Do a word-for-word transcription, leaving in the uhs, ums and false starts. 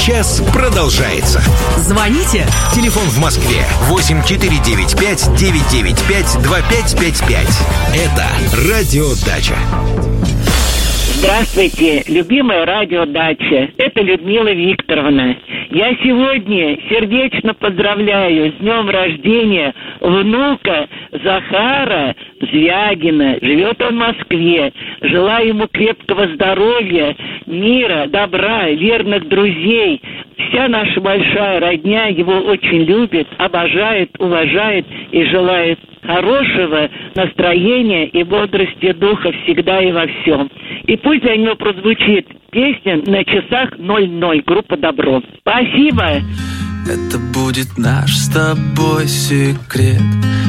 Час продолжается. Звоните. Телефон в Москве восемь четыре девять пять девять девять пять два пять пять пять. Это Радио Дача. Здравствуйте, любимая Радио Дача. Это Людмила Викторовна. Я сегодня сердечно поздравляю с днем рождения внука Захара Звягина. Живет он в Москве. Желаю ему крепкого здоровья, мира, добра, верных друзей. Вся наша большая родня его очень любит, обожает, уважает и желает хорошего настроения и бодрости духа всегда и во всем. И пусть для него прозвучит песня «На часах ноль ноль», группа «Добро». Спасибо! Это будет наш с тобой секрет.